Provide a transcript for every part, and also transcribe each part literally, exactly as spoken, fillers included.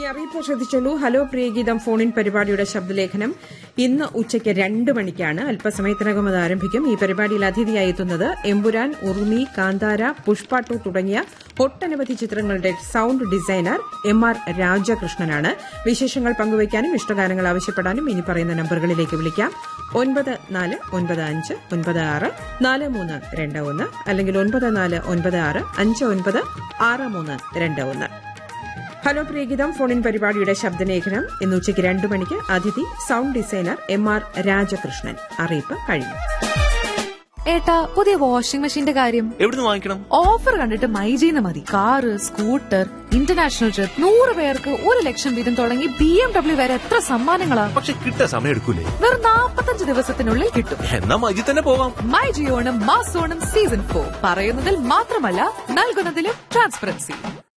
ഈ അറിയിപ്പ് ശ്രദ്ധിച്ചോളൂ. ഹലോ പ്രിയഗീതം ഫോണിൻ പരിപാടിയുടെ ശബ്ദലേഖനം ഇന്ന് ഉച്ചയ്ക്ക് രണ്ട് മണിക്കാണ്. അല്പസമയത്തിനകം അത് ആരംഭിക്കും. ഈ പരിപാടിയിൽ അതിഥിയായി എത്തുന്നത് എമ്പുരാൻ, ഉറുമി, കാന്താര, പുഷ്പ ടു തുടങ്ങിയ ഒട്ടനവധി ചിത്രങ്ങളുടെ സൌണ്ട് ഡിസൈനർ എം ആർ രാജകൃഷ്ണനാണ്. വിശേഷങ്ങൾ പങ്കുവയ്ക്കാനും ഇഷ്ടഗാനങ്ങൾ ആവശ്യപ്പെടാനും ഇനി പറയുന്ന നമ്പറുകളിലേക്ക് വിളിക്കാം. ഒൻപത് നാല് ഒൻപത് അഞ്ച് ഒൻപത് ആറ് നാല് മൂന്ന് രണ്ട് ഒന്ന് അല്ലെങ്കിൽ ഒൻപത് നാല് ഒൻപത് ആറ് അഞ്ച് ഒൻപത് ആറ് മൂന്ന് രണ്ട് ഒന്ന്. ഹലോ പ്രിയഗീതം ഫോണിൻ പരിപാടിയുടെ ശബ്ദലേഖനം ഇന്ന് ഉച്ചയ്ക്ക് രണ്ടു മണിക്ക്. അതിഥി sound designer M R Rajakrishnan. അറിയിപ്പ് കഴിഞ്ഞു. ഏട്ടാ, പുതിയ വാഷിംഗ് മെഷീന്റെ കാര്യം എവിടുന്ന് വാങ്ങിക്കണം? ഓഫർ കണ്ടിട്ട് മൈജീന്ന് മതി. കാറ്, സ്കൂട്ടർ, ഇന്റർനാഷണൽ ട്രിപ്പ്, നൂറ് പേർക്ക് ഒരു ലക്ഷം വീതം തുടങ്ങി ബി എം ഡബ്ല്യു വരെ എത്ര സമ്മാനങ്ങളാ. പക്ഷെ കിട്ടാൻ സമയം എടുക്കൂലേ? വെറും നാപ്പത്തഞ്ച് ദിവസത്തിനുള്ളിൽ കിട്ടും. എന്നാ മൈജി തന്നെ പോവാം. മൈജി ഓണം മാസോണം സീസൺ ഫോർ പറയുന്നതിൽ മാത്രമല്ല നൽകുന്നതിലും ട്രാൻസ്പെറൻസി.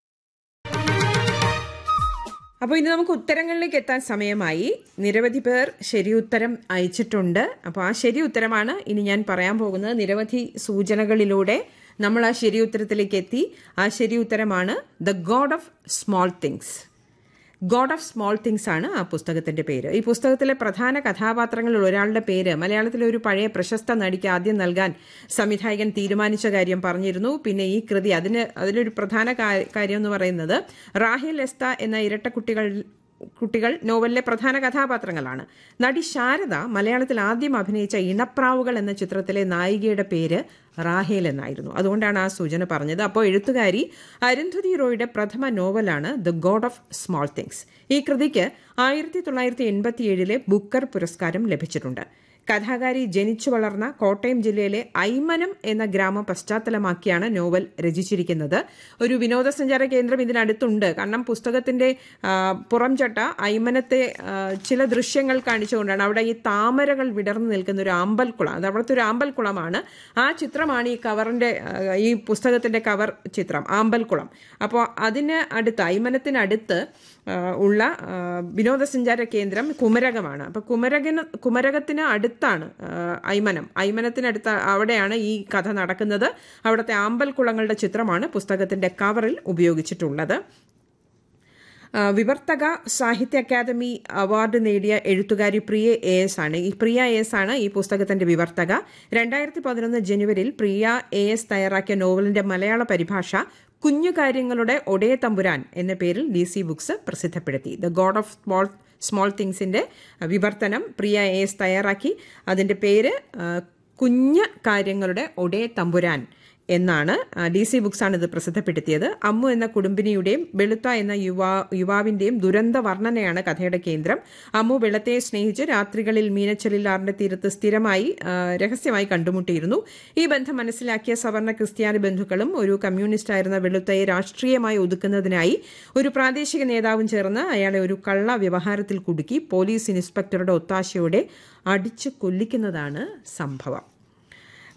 അപ്പോൾ ഇന്ന് നമുക്ക് ഉത്തരങ്ങളിലേക്ക് എത്താൻ സമയമായി. നിരവധി പേർ ശരിയുത്തരം അയച്ചിട്ടുണ്ട്. അപ്പോൾ ആ ശരി ഉത്തരമാണ് ഇനി ഞാൻ പറയാൻ പോകുന്നത്. നിരവധി സൂചനകളിലൂടെ നമ്മൾ ആ ശരി ഉത്തരത്തിലേക്ക് എത്തി. ആ ശരി ഉത്തരമാണ് the God of small things. God of small things ആണ് ആ പുസ്തകത്തിന്റെ പേര്. ഈ പുസ്തകത്തിലെ പ്രധാന കഥാപാത്രങ്ങളിൽ ഒരാളുടെ പേര് മലയാളത്തിലെ ഒരു പഴയ പ്രശസ്ത നടിക്ക് ആദ്യം നൽകാൻ സംവിധായകൻ തീരുമാനിച്ച കാര്യം പറഞ്ഞിരുന്നു. പിന്നെ ഈ കൃതി അതിന് അതിലൊരു പ്രധാന കാര്യം എന്ന് പറയുന്നത് റാഹേൽ എസ്ത എന്ന ഇരട്ട കുട്ടികൾ കുട്ടികൾ നോവലിലെ പ്രധാന കഥാപാത്രങ്ങളാണ്. നടി ശാരദ മലയാളത്തിൽ ആദ്യം അഭിനയിച്ച ഇണപ്രാവുകൾ എന്ന ചിത്രത്തിലെ നായികയുടെ പേര് റാഹേൽ എന്നായിരുന്നു. അതുകൊണ്ടാണ് ആ സൂചന പറഞ്ഞത്. അപ്പോൾ എഴുത്തുകാരി അരുന്ധതി റോയുടെ പ്രഥമ നോവലാണ് the God of small things. ഈ കൃതിക്ക് ആയിരത്തി തൊള്ളായിരത്തി എൺപത്തിയേഴിലെ ബുക്കർ പുരസ്കാരം ലഭിച്ചിട്ടുണ്ട്. കഥാകാരി ജനിച്ചു വളർന്ന കോട്ടയം ജില്ലയിലെ ഐമനം എന്ന ഗ്രാമം പശ്ചാത്തലമാക്കിയാണ് നോവൽ രചിച്ചിരിക്കുന്നത്. ഒരു വിനോദസഞ്ചാര കേന്ദ്രം ഇതിനടുത്തുണ്ട്. കാരണം പുസ്തകത്തിന്റെ പുറംചട്ട ഐമനത്തെ ചില ദൃശ്യങ്ങൾ കാണിച്ചുകൊണ്ടാണ്. അവിടെ ഈ താമരകൾ വിടർന്നു നിൽക്കുന്ന ഒരു അമ്പൽക്കുളം, അത് അവിടുത്തെ ഒരു അമ്പൽക്കുളമാണ്. ആ ചിത്രമാണ് ഈ കവറിന്റെ ഈ പുസ്തകത്തിന്റെ കവർ ചിത്രം, അമ്പൽക്കുളം. അപ്പോൾ അതിന് അടുത്ത് ഐമനത്തിനടുത്ത് ഉള്ള വിനോദസഞ്ചാര കേന്ദ്രം കുമരകമാണ്. അപ്പോൾ കുമരകന് കുമരകത്തിന് അടുത്താണ് ഐമനം. ഐമനത്തിനടുത്ത് അവിടെയാണ് ഈ കഥ നടക്കുന്നത്. അവിടുത്തെ ആമ്പൽക്കുളങ്ങളുടെ ചിത്രമാണ് പുസ്തകത്തിന്റെ കവറിൽ ഉപയോഗിച്ചിട്ടുള്ളത്. വിവർത്തക സാഹിത്യ അക്കാദമി അവാർഡ് നേടിയ എഴുത്തുകാരി പ്രിയ എ എസ് ആണ്. ഈ പ്രിയ എ എസ് ആണ് ഈ പുസ്തകത്തിന്റെ വിവർത്തക. രണ്ടായിരത്തി പതിനൊന്ന് ജനുവരിയിൽ പ്രിയ എ എസ് തയ്യാറാക്കിയ നോവലിന്റെ മലയാള പരിഭാഷ കുഞ്ഞു കാര്യങ്ങളുടെ ഒടേ തമ്പുരാൻ എന്ന പേരിൽ D C books പ്രസിദ്ധപ്പെടുത്തി. The God of small small തിങ്സിന്റെ വിവർത്തനം പ്രിയ എ എസ് തയ്യാറാക്കി. അതിന്റെ പേര് കുഞ്ഞു കാര്യങ്ങളുടെ ഒടേ തമ്പുരാൻ എന്നാണ്. ഡി സി ബുക്സ് ആണ് ഇത് പ്രസിദ്ധപ്പെടുത്തിയത്. അമ്മു എന്ന കുടുംബിനിയുടെയും വെളുത്ത എന്ന യുവാ യുവാവിന്റെയും ദുരന്ത വർണ്ണനയാണ് കഥയുടെ കേന്ദ്രം. അമ്മു വെള്ളത്തെ സ്നേഹിച്ച് രാത്രികളിൽ മീനച്ചെലിലാറിന്റെ തീരത്ത് സ്ഥിരമായി രഹസ്യമായി കണ്ടുമുട്ടിയിരുന്നു. ഈ ബന്ധം മനസ്സിലാക്കിയ സവർണ ക്രിസ്ത്യാനി ബന്ധുക്കളും ഒരു കമ്മ്യൂണിസ്റ്റായിരുന്ന വെളുത്തയെ രാഷ്ട്രീയമായി ഒതുക്കുന്നതിനായി ഒരു പ്രാദേശിക നേതാവും ചേർന്ന് അയാളെ ഒരു കള്ള വ്യവഹാരത്തിൽ കുടുക്കി പോലീസ് ഇൻസ്പെക്ടറുടെ ഒത്താശയോടെ അടിച്ചു കൊല്ലിക്കുന്നതാണ് സംഭവം.